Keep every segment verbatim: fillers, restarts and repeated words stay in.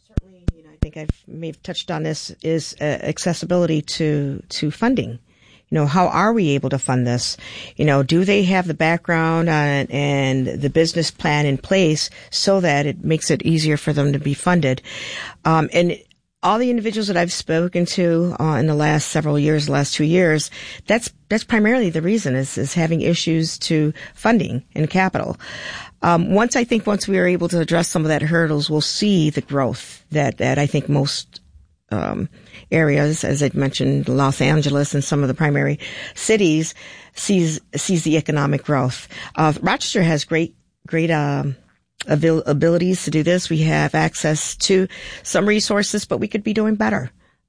Certainly, you know, I think I've may have touched on this is uh, accessibility to to funding. You know, how are we able to fund this? You know, do they have the background on, and the business plan in place so that it makes it easier for them to be funded? Um, and all the individuals that I've spoken to uh, in the last several years, the last two years, that's that's primarily the reason is is having issues to funding and capital. Um, once I think once we are able to address some of that hurdles, we'll see the growth that that I think most um, areas, as I mentioned, Los Angeles and some of the primary cities, sees sees the economic growth. Uh, Rochester has great great. Um, abilities to do this. We have access to some resources, but we could be doing better.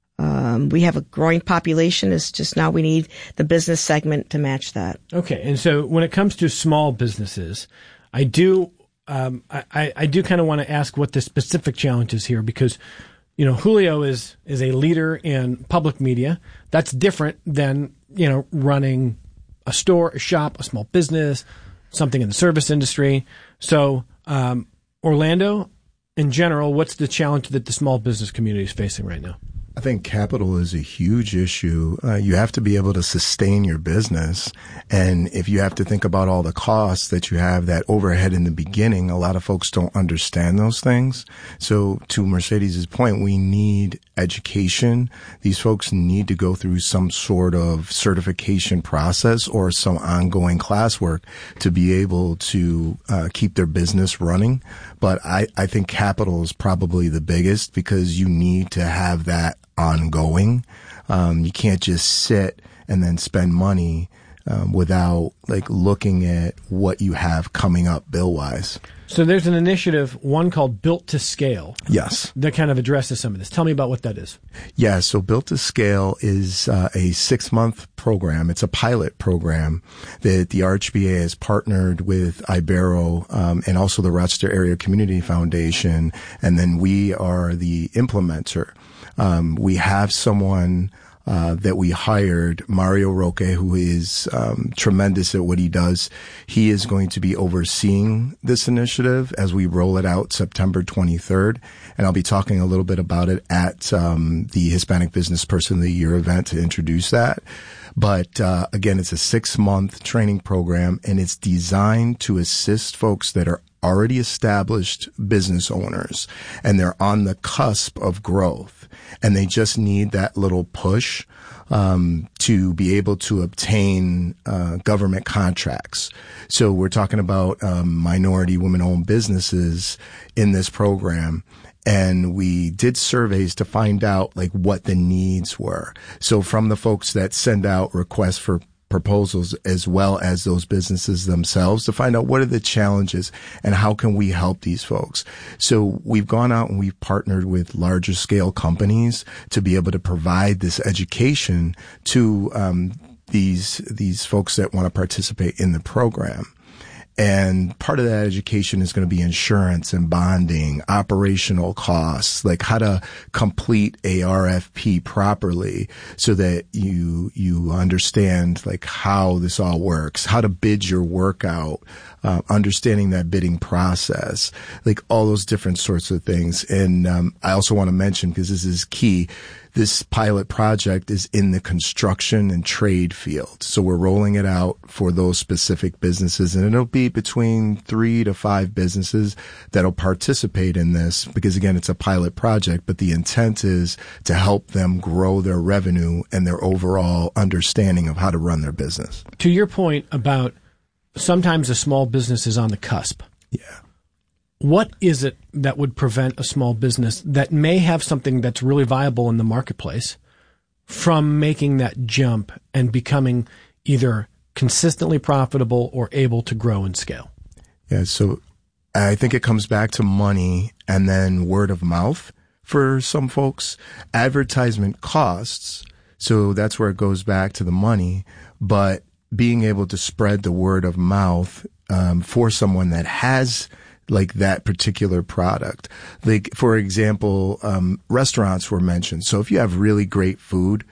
Um, we have a growing population. It's just now we need the business segment to match that. Okay. And so when it comes to small businesses, I do, um, I, I do kind of want to ask what the specific challenge is here because, you know, Julio is, is a leader in public media. That's different than, you know, running a store, a shop, a small business, something in the service industry. So, Um, Orlando, in general, what's the challenge that the small business community is facing right now? I think capital is a huge issue. Uh, you have to be able to sustain your business. And if you have to think about all the costs that you have, that overhead in the beginning, a lot of folks don't understand those things. So to Mercedes' point, we need education. These folks need to go through some sort of certification process or some ongoing classwork to be able to uh, keep their business running. But I, I think capital is probably the biggest because you need to have that ongoing. Um, you can't just sit and then spend money um, without like looking at what you have coming up bill wise. So there's an initiative, one called Built to Scale. Yes. That kind of addresses some of this. Tell me about what that is. Yeah. So Built to Scale is uh, a six month program. It's a pilot program that the R H B A has partnered with Ibero um, and also the Rochester Area Community Foundation. And then we are the implementer. Um, we have someone uh, that we hired, Mario Roque, who is um, tremendous at what he does. He is going to be overseeing this initiative as we roll it out September twenty-third. And I'll be talking a little bit about it at um, the Hispanic Business Person of the Year event to introduce that. But uh, again, it's a six-month training program, and it's designed to assist folks that are already established business owners, and they're on the cusp of growth, and they just need that little push um, to be able to obtain uh, government contracts. So we're talking about um, minority women-owned businesses in this program. And we did surveys to find out like what the needs were. So from the folks that send out requests for proposals as well as those businesses themselves to find out what are the challenges and how can we help these folks. So we've gone out and we've partnered with larger scale companies to be able to provide this education to um, these these folks that want to participate in the program. And part of that education is going to be insurance and bonding, operational costs, like how to complete a R F P properly so that you, you understand like how this all works, how to bid your work out, uh, understanding that bidding process, like all those different sorts of things. And, um, I also want to mention, because this is key, this pilot project is in the construction and trade field. So we're rolling it out for those specific businesses, and it'll be between three to five businesses that'll participate in this because, again, it's a pilot project, but the intent is to help them grow their revenue and their overall understanding of how to run their business. To your point about sometimes a small business is on the cusp. Yeah. What is it that would prevent a small business that may have something that's really viable in the marketplace from making that jump and becoming either consistently profitable or able to grow and scale? Yeah, so I think it comes back to money and then word of mouth for some folks. Advertisement costs, so that's where it goes back to the money, but being able to spread the word of mouth um, for someone that has like that particular product. Like, for example, um, restaurants were mentioned. So if you have really great food,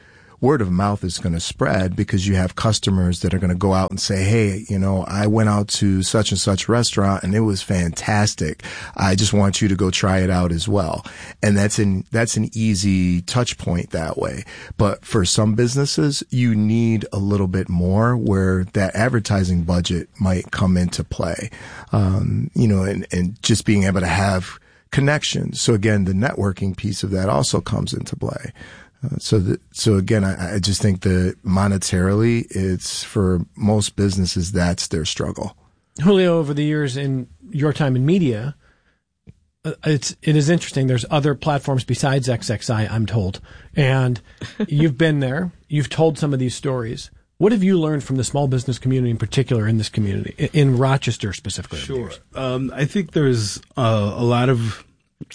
word of mouth is going to spread because you have customers that are going to go out and say, hey, you know, I went out to such and such restaurant and it was fantastic. I just want you to go try it out as well. And that's an, that's an easy touch point that way. But for some businesses, you need a little bit more where that advertising budget might come into play. Um, you know, and, and just being able to have connections. So again, the networking piece of that also comes into play. Uh, so that, so again, I, I just think that monetarily, it's for most businesses, that's their struggle. Julio, over the years in your time in media, uh, it's, it is interesting. There's other platforms besides X X I, I'm told. And you've been there. You've told some of these stories. What have you learned from the small business community in particular in this community, in Rochester specifically? Sure. Um, I think there's uh, a lot of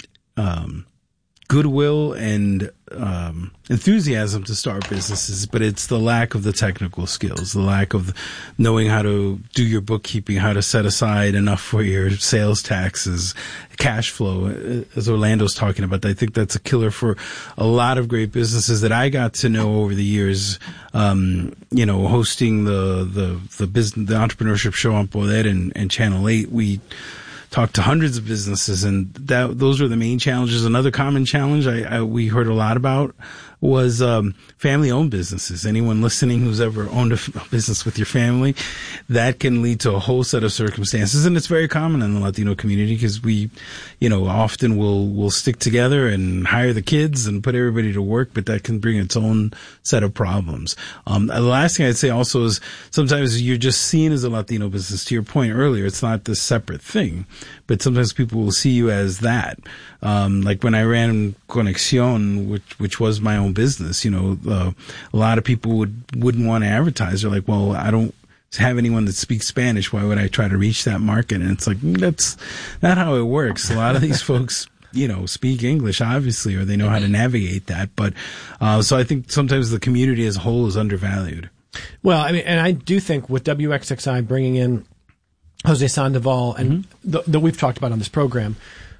um, goodwill and um, enthusiasm to start businesses, but it's the lack of the technical skills, the lack of knowing how to do your bookkeeping, how to set aside enough for your sales taxes, cash flow, as Orlando's talking about. I think that's a killer for a lot of great businesses that I got to know over the years. Um, you know, hosting the the the business, the entrepreneurship show on Poder and, and Channel eight, we talked to hundreds of businesses, and that those were the main challenges. Another common challenge I, I we heard a lot about was um, family-owned businesses. Anyone listening who's ever owned a business with your family, that can lead to a whole set of circumstances, and it's very common in the Latino community because we, you know, often will will stick together and hire the kids and put everybody to work, but that can bring its own set of problems. Um, the last thing I'd say also is sometimes you're just seen as a Latino business. To your point earlier, it's not this separate thing, but sometimes people will see you as that. Um, like when I ran Conexión, which which was my own business, you know, uh, a lot of people would wouldn't want to advertise. They're like, well, I don't have anyone that speaks Spanish. Why would I try to reach that market? And it's like, that's not how it works. A lot of these folks, you know, speak English, obviously, or they know how to navigate that. But uh, so I think sometimes the community as a whole is undervalued. Well, I mean, and I do think with W X X I bringing in Jose Sandoval and mm-hmm. th- that we've talked about on this program,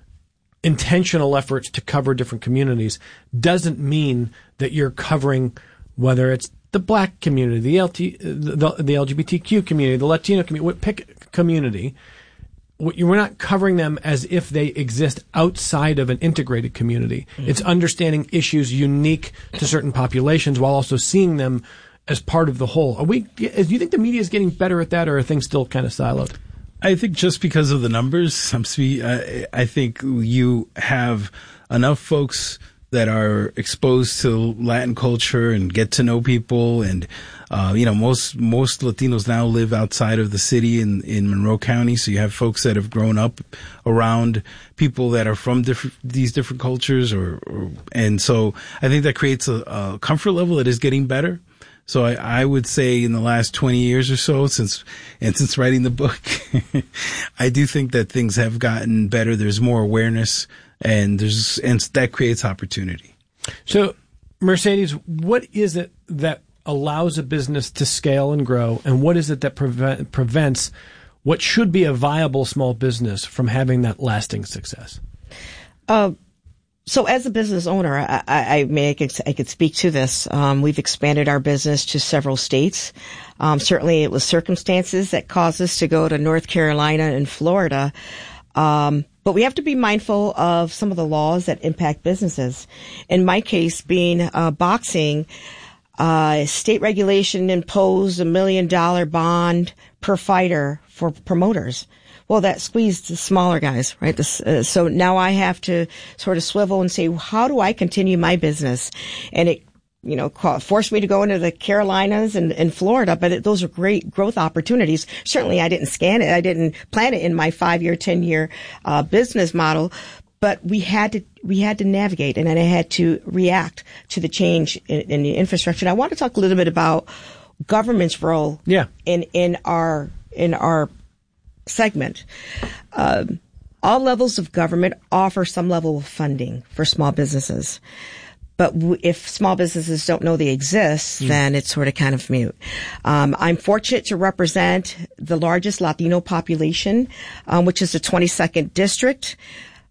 intentional efforts to cover different communities doesn't mean that you're covering whether it's the black community, the, L T, the, the L G B T Q community, the Latino community, pick community. We're not covering them as if they exist outside of an integrated community. Mm-hmm. It's understanding issues unique to certain populations while also seeing them as part of the whole. Are we? Do you think the media is getting better at that, or are things still kind of siloed? I think just because of the numbers, I'm spe- I, I think you have enough folks that are exposed to Latin culture and get to know people. And, uh, you know, most, most Latinos now live outside of the city in, in Monroe County. So you have folks that have grown up around people that are from different, these different cultures or, or and so I think that creates a, a comfort level that is getting better. So I, I would say in the last twenty years or so, since and since writing the book, I do think that things have gotten better. There's more awareness, and there's and that creates opportunity. So, Mercedes, what is it that allows a business to scale and grow, and what is it that prevent, prevents what should be a viable small business from having that lasting success? Uh, So as a business owner, I, I, I may I could, I could speak to this. Um, we've expanded our business to several states. Um, certainly it was circumstances that caused us to go to North Carolina and Florida. Um, but we have to be mindful of some of the laws that impact businesses. In my case, being uh, boxing, uh, state regulation imposed a million dollar bond per fighter for promoters. Well, that squeezed the smaller guys, right? This, uh, so now I have to sort of swivel and say, how do I continue my business? And it, you know, forced me to go into the Carolinas and, and Florida, but it, those are great growth opportunities. Certainly I didn't scan it. I didn't plan it in my five year, ten year, uh, business model, but we had to, we had to navigate and then I had to react to the change in, in the infrastructure. And I want to talk a little bit about government's role yeah. in, in our, in our, segment. Um, all levels of government offer some level of funding for small businesses. But w- if small businesses don't know they exist, mm. then it's sort of kind of mute. Um, I'm fortunate to represent the largest Latino population, um, which is the twenty-second district.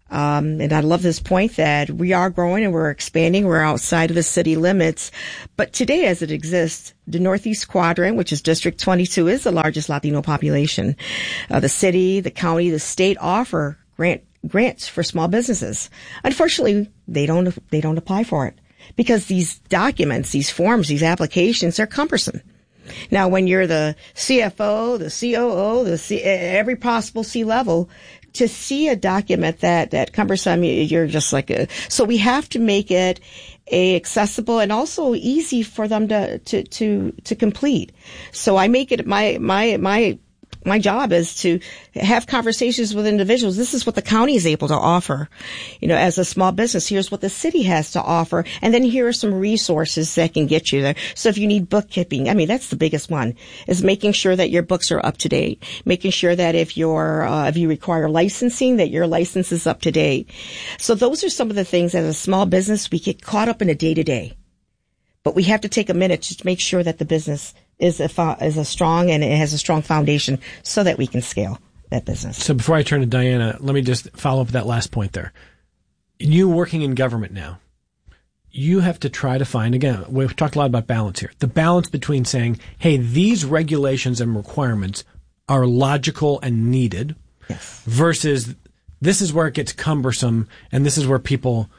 Um, and I love this point that we are growing and we're expanding. We're outside of the city limits. But today, as it exists, the Northeast Quadrant, which is District twenty-two, is the largest Latino population. Uh, the city, the county, the state offer grant grants for small businesses. Unfortunately, they don't they don't apply for it because these documents, these forms, these applications are cumbersome. Now, when you're the C F O, the C O O, the C, every possible C level, to see a document that, that cumbersome, you're just like a, so we have to make it a accessible and also easy for them to, to, to, to complete. So I make it my, my, my, my job is to have conversations with individuals. This is what the county is able to offer, you know, as a small business. Here's what the city has to offer. And then here are some resources that can get you there. So if you need bookkeeping, I mean, that's the biggest one, is making sure that your books are up to date, making sure that if you're, uh, if you require licensing, that your license is up to date. So those are some of the things as a small business, we get caught up in a day to day, but we have to take a minute to make sure that the business is a, is a strong and it has a strong foundation so that we can scale that business. So before I turn to Diana, let me just follow up that last point there. You working in government now, you have to try to find, again, we've talked a lot about balance here, the balance between saying, hey, these regulations and requirements are logical and needed, yes, versus this is where it gets cumbersome and this is where people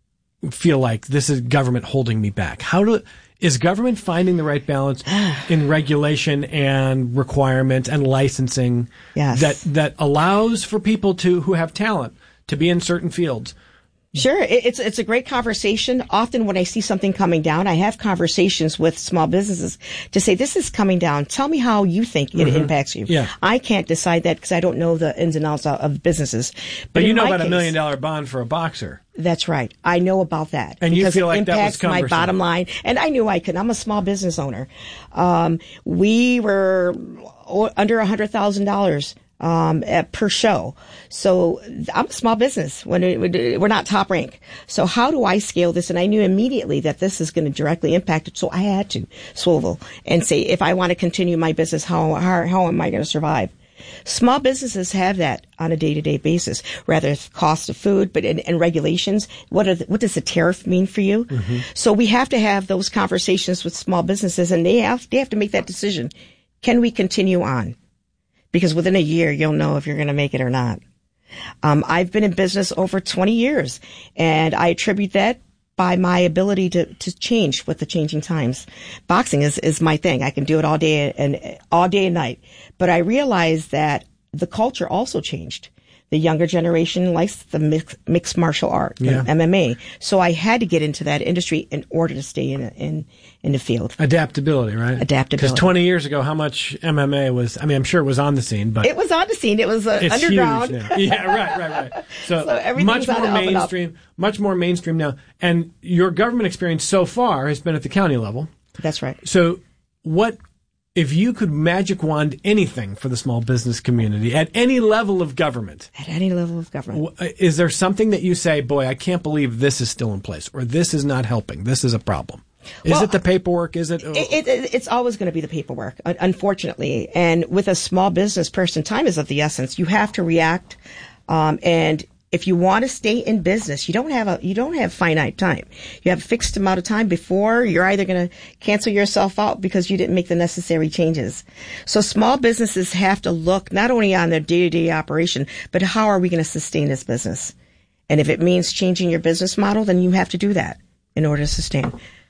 feel like this is government holding me back. How do Is government finding the right balance in regulation and requirements and licensing yes. that that allows for people to who have talent to be in certain fields? Sure. It's it's a great conversation. Often when I see something coming down, I have conversations with small businesses to say, this is coming down. Tell me how you think it mm-hmm. impacts you. Yeah. I can't decide that because I don't know the ins and outs of businesses. But, but you know about case, a million dollar bond for a boxer. That's right. I know about that. And you feel it like that was impacts my cumbersome. bottom line. And I knew I could. I'm a small business owner. Um, we were under one hundred thousand dollars. Um, at, per show. So I'm a small business when it, we're not top rank. So how do I scale this? And I knew immediately that this is going to directly impact it. So I had to swivel and say, if I want to continue my business, how, how, how am I going to survive? Small businesses have that on a day-to-day basis, rather cost of food, but in, in regulations. What are the, what does the tariff mean for you? Mm-hmm. So we have to have those conversations with small businesses, and they have they have to make that decision. Can we continue on? Because within a year, you'll know if you're going to make it or not. Um, I've been in business over twenty years, and I attribute that by my ability to, to change with the changing times. Boxing is, is my thing. I can do it all day and all day and night. But I realized that the culture also changed. The younger generation likes the mix, mixed martial art, yeah. M M A. So I had to get into that industry in order to stay in in in the field. Adaptability, right? Adaptability. Because twenty years ago, how much M M A was? I mean, I'm sure it was on the scene, but it was on the scene. It was uh, it's underground. Huge now. Yeah, right, right, right. So, so much more mainstream, much more mainstream now. And your government experience so far has been at the county level. That's right. So, what? If you could magic wand anything for the small business community at any level of government, at any level of government, is there something that you say, boy, I can't believe this is still in place, or this is not helping, this is a problem? Is well, it the paperwork? Is it? it, it it's always going to be the paperwork, unfortunately. And with a small business person, time is of the essence. You have to react, um, and if you want to stay in business, you don't have a, you don't have finite time. You have a fixed amount of time before you're either going to cancel yourself out because you didn't make the necessary changes. So small businesses have to look not only on their day-to-day operation, but how are we going to sustain this business? And if it means changing your business model, then you have to do that in order to sustain.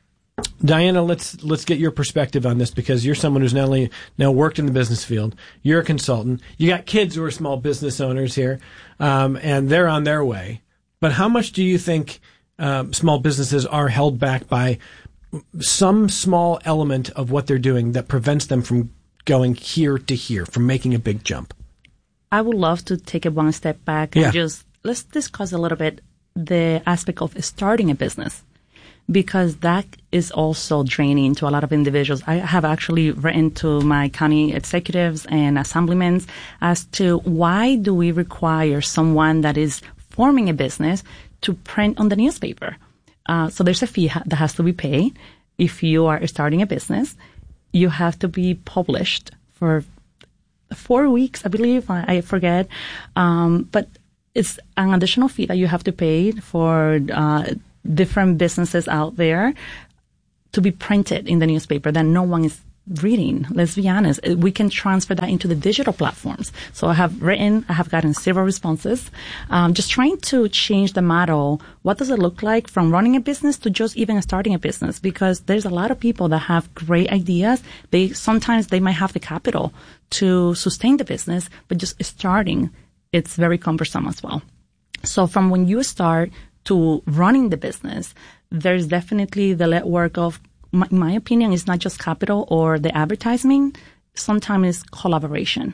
Diana, let's let's get your perspective on this, because you're someone who's not only now worked in the business field, you're a consultant, you got kids who are small business owners here, um, and they're on their way. But how much do you think um, small businesses are held back by some small element of what they're doing that prevents them from going here to here, from making a big jump? I would love to take it one step back yeah. and just let's discuss a little bit the aspect of starting a business, because that is also draining to a lot of individuals. I have actually written to my county executives and assemblymen as to why do we require someone that is forming a business to print on the newspaper. Uh, so there's a fee ha- that has to be paid. If you are starting a business, you have to be published for four weeks, I believe. I, I forget. Um, but it's an additional fee that you have to pay for uh, different businesses out there to be printed in the newspaper that no one is reading. Let's be honest. We can transfer that into the digital platforms. So I have written, I have gotten several responses, um, just trying to change the model. What does it look like from running a business to just even starting a business? Because there's a lot of people that have great ideas. They, sometimes they might have the capital to sustain the business, but just starting, it's very cumbersome as well. So from when you start to running the business, there's definitely the legwork of, in my opinion, it's not just capital or the advertising. Sometimes it's collaboration.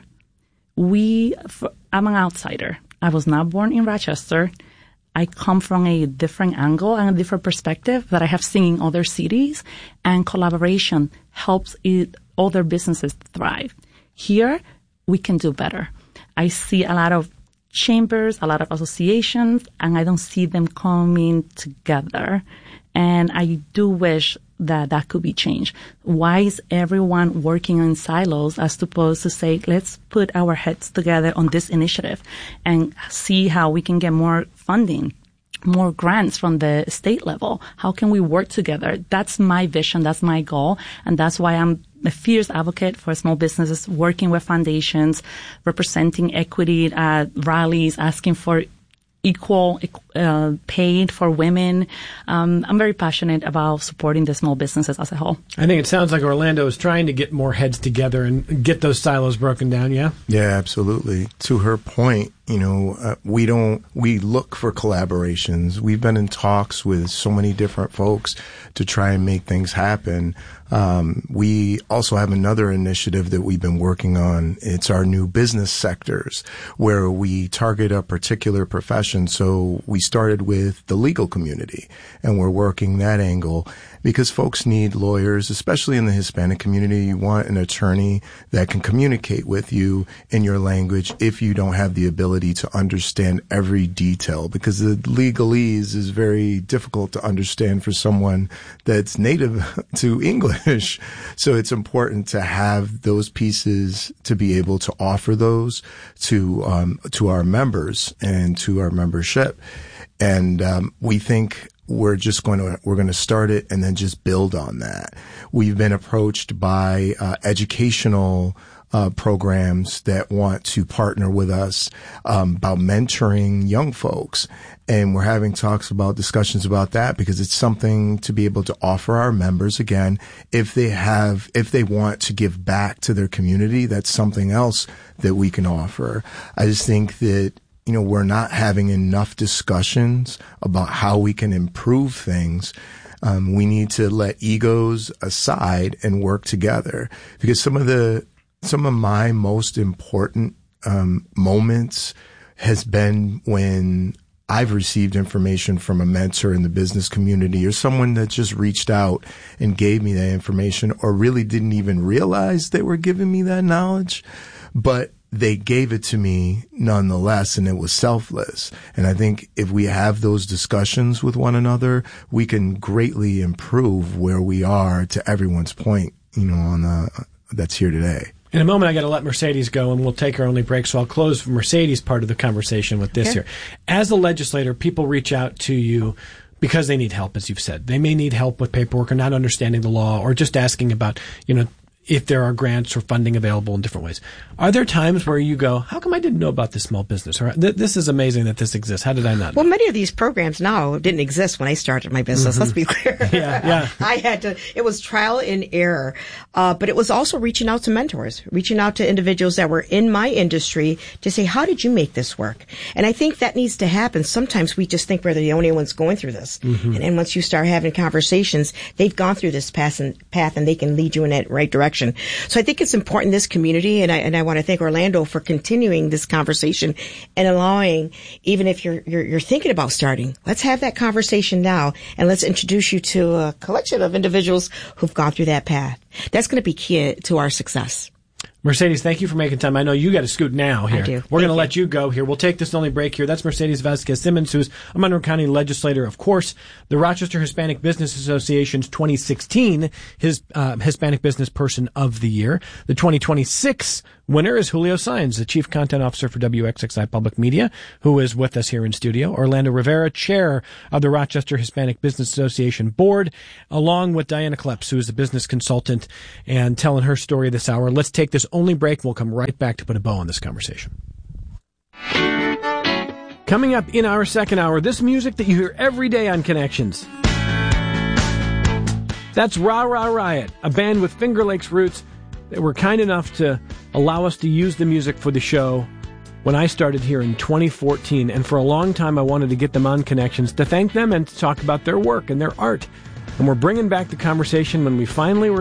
We, for, I'm an outsider. I was not born in Rochester. I come from a different angle and a different perspective that I have seen in other cities, and collaboration helps it, other businesses thrive. Here, we can do better. I see a lot of chambers, a lot of associations, and I don't see them coming together. And I do wish that that could be changed. Why is everyone working in silos as opposed to say, let's put our heads together on this initiative and see how we can get more funding, more grants from the state level? How can we work together? That's my vision. That's my goal. And that's why I'm a fierce advocate for small businesses, working with foundations, representing equity at rallies, asking for equal uh, paid for women. Um, I'm very passionate about supporting the small businesses as a whole. I think it sounds like Orlando is trying to get more heads together and get those silos broken down, yeah? Yeah, absolutely. To her point, you know, uh, we don't, we look for collaborations. We've been in talks with so many different folks to try and make things happen. Um, we also have another initiative that we've been working on. It's our new business sectors, where we target a particular profession. So we started with the legal community, and we're working that angle because folks need lawyers, especially in the Hispanic community. You want an attorney that can communicate with you in your language if you don't have the ability to understand every detail, because the legalese is very difficult to understand for someone that's native to English. So it's important to have those pieces to be able to offer those to um, to our members and to our membership. And um, we think we're just going to we're going to start it and then just build on that. We've been approached by uh, educational Uh, programs that want to partner with us um, about mentoring young folks. And we're having talks about discussions about that because it's something to be able to offer our members. Again, if they have, if they want to give back to their community, that's something else that we can offer. I just think that, you know, we're not having enough discussions about how we can improve things. Um, we need to let egos aside and work together, because some of the Some of my most important um, moments has been when I've received information from a mentor in the business community or someone that just reached out and gave me that information, or really didn't even realize they were giving me that knowledge, but they gave it to me nonetheless, and it was selfless. And I think if we have those discussions with one another, we can greatly improve where we are, to everyone's point, you know, on the, that's here today. In a moment, I got to let Mercedes go, and we'll take our only break. So I'll close Mercedes' part of the conversation with this okay. here. As a legislator, people reach out to you because they need help, as you've said. They may need help with paperwork or not understanding the law, or just asking about, you know, if there are grants or funding available in different ways. Are there times where you go, how come I didn't know about this small business? Or this is amazing that this exists. How did I not know? Well, many of these programs now didn't exist when I started my business. Mm-hmm. Let's be clear. Yeah, yeah. I had to, it was trial and error. Uh, but it was also reaching out to mentors, reaching out to individuals that were in my industry to say, how did you make this work? And I think that needs to happen. Sometimes we just think we're the only ones going through this. Mm-hmm. And then once you start having conversations, they've gone through this path and, path and they can lead you in that right direction. So I think it's important in this community, and I, and I want to thank Orlando for continuing this conversation and allowing, even if you're, you're, you're thinking about starting, let's have that conversation now, and let's introduce you to a collection of individuals who've gone through that path. That's going to be key to our success. Mercedes, thank you for making time. I know you got to scoot now here. I do. We're going to you. let you go here. We'll take this only break here. That's Mercedes Vasquez Simmons, who's a Monroe County legislator, of course. The Rochester Hispanic Business Association's twenty sixteen his uh, Hispanic Business Person of the Year. The twenty twenty-six winner is Julio Saenz, the Chief Content Officer for W X X I Public Media, who is with us here in studio. Orlando Rivera, Chair of the Rochester Hispanic Business Association Board, along with Diana Kleps, who is a business consultant and telling her story this hour. Let's take this only break. We'll come right back to put a bow on this conversation. Coming up in our second hour, this music that you hear every day on Connections. That's Rah Rah Riot, a band with Finger Lakes roots that were kind enough to allow us to use the music for the show when I started here in twenty fourteen. And for a long time, I wanted to get them on Connections to thank them and to talk about their work and their art. And we're bringing back the conversation when we finally were